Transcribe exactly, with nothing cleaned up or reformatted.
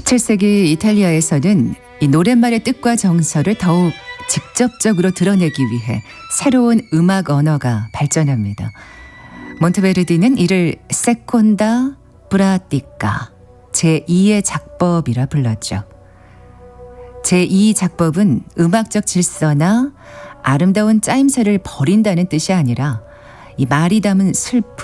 십칠 세기 이탈리아에서는 이 노랫말의 뜻과 정서를 더욱 직접적으로 드러내기 위해 새로운 음악 언어가 발전합니다. 몬테베르디는 이를 세콘다 브라티카 제이의 작법이라 불렀죠. 제이 작법은 음악적 질서나 아름다운 짜임새를 버린다는 뜻이 아니라 이 말이 담은 슬픔,